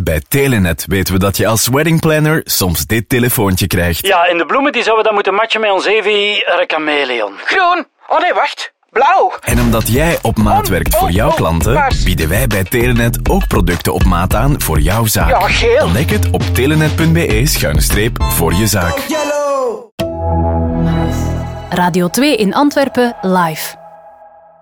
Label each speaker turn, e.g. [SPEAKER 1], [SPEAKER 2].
[SPEAKER 1] Bij Telenet weten we dat je als weddingplanner soms dit telefoontje krijgt.
[SPEAKER 2] Ja, en de bloemen die zouden we dan moeten matchen met ons Evi chameleon.
[SPEAKER 3] Groen. Oh nee, wacht. Blauw.
[SPEAKER 1] En omdat jij op maat werkt voor jouw klanten, bieden wij bij Telenet ook producten op maat aan voor jouw zaak.
[SPEAKER 3] Ja, geel.
[SPEAKER 1] Ontdek het op telenet.be/voor je zaak.
[SPEAKER 4] Radio 2 in Antwerpen live.